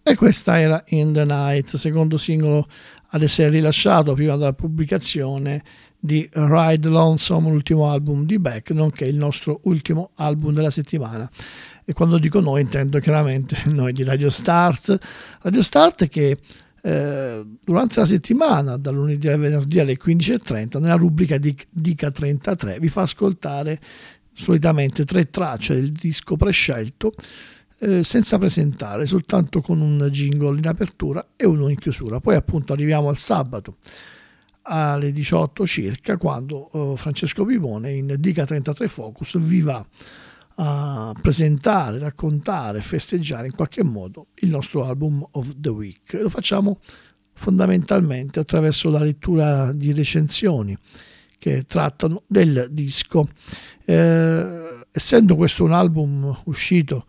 E questa era In the Night, secondo singolo ad essere rilasciato prima della pubblicazione di Ride Lonesome, l'ultimo album di Beck, nonché il nostro ultimo album della settimana. E quando dico noi intendo chiaramente noi di Radio Start che durante la settimana, dal lunedì al venerdì alle 15:30, nella rubrica di Dica 33 vi fa ascoltare solitamente 3 tracce del disco prescelto, senza presentare, soltanto con un jingle in apertura e uno in chiusura. Poi appunto arriviamo al sabato alle 18 circa, quando Francesco Pipone in Dica 33 Focus vi va a presentare, raccontare, festeggiare in qualche modo il nostro album of the week. E lo facciamo fondamentalmente attraverso la lettura di recensioni che trattano del disco. Essendo questo un album uscito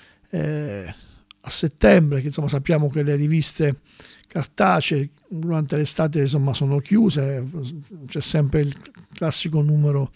a settembre, che insomma sappiamo che le riviste cartacee durante l'estate insomma sono chiuse, c'è sempre il classico numero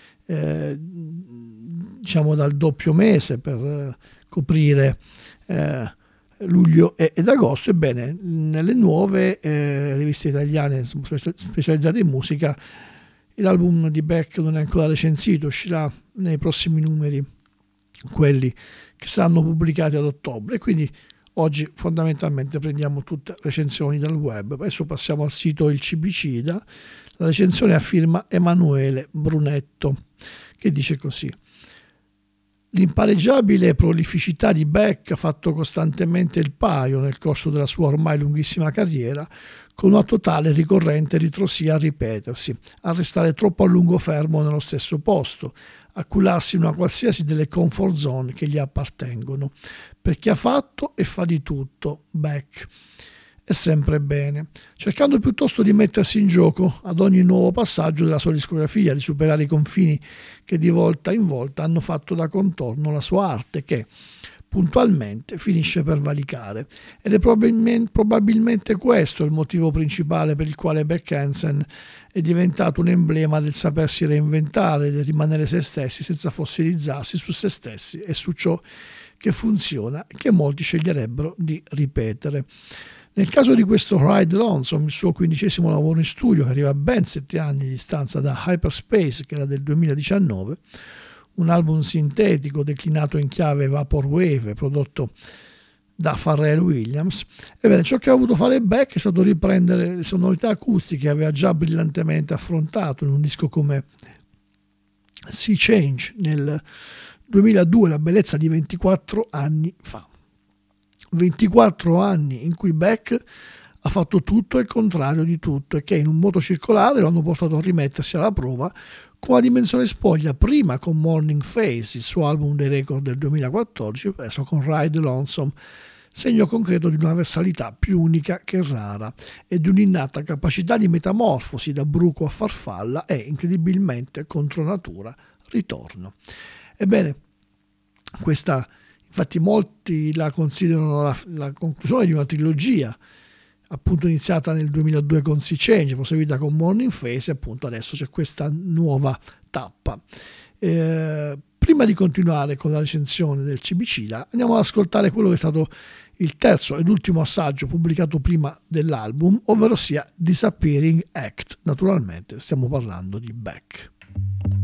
diciamo dal doppio mese per coprire luglio ed agosto. Ebbene, nelle nuove riviste italiane specializzate in musica l'album di Beck non è ancora recensito, uscirà nei prossimi numeri, quelli che saranno pubblicati ad ottobre, quindi oggi fondamentalmente prendiamo tutte recensioni dal web. Adesso passiamo al sito Il Cibicida. La recensione a firma Emanuele Brunetto, che dice così: l'impareggiabile prolificità di Beck ha fatto costantemente il paio nel corso della sua ormai lunghissima carriera, con una totale ricorrente ritrosia a ripetersi, a restare troppo a lungo fermo nello stesso posto, a cullarsi in una qualsiasi delle comfort zone che gli appartengono, perché ha fatto e fa di tutto, Beck, e sempre bene, cercando piuttosto di mettersi in gioco ad ogni nuovo passaggio della sua discografia, di superare i confini che di volta in volta hanno fatto da contorno la sua arte, che puntualmente finisce per valicare. Ed è probabilmente questo il motivo principale per il quale Beck Hansen è diventato un emblema del sapersi reinventare, del rimanere se stessi senza fossilizzarsi su se stessi e su ciò che funziona e che molti sceglierebbero di ripetere. Nel caso di questo Ride Lonesome, il suo 15° lavoro in studio, che arriva a ben 7 anni di distanza da Hyperspace, che era del 2019, un album sintetico declinato in chiave Vaporwave, prodotto da Pharrell Williams. Ebbene, ciò che ha voluto fare Beck è stato riprendere le sonorità acustiche che aveva già brillantemente affrontato in un disco come Sea Change nel 2002, la bellezza di 24 anni fa. 24 anni in cui Beck ha fatto tutto e il contrario di tutto, e che in un moto circolare lo hanno portato a rimettersi alla prova con una dimensione spoglia, prima con Morning Face, il suo album dei record del 2014, adesso con Ride Lonesome, segno concreto di una versalità più unica che rara e di un'innata capacità di metamorfosi da bruco a farfalla e incredibilmente contro natura ritorno. Ebbene, questa infatti molti la considerano la conclusione di una trilogia, appunto iniziata nel 2002 con Sea Change, proseguita con Morning Face, e appunto adesso c'è questa nuova tappa. Prima di continuare con la recensione del Cibicida, andiamo ad ascoltare quello che è stato il terzo ed ultimo assaggio pubblicato prima dell'album, ovvero sia Disappearing Act. Naturalmente stiamo parlando di Beck.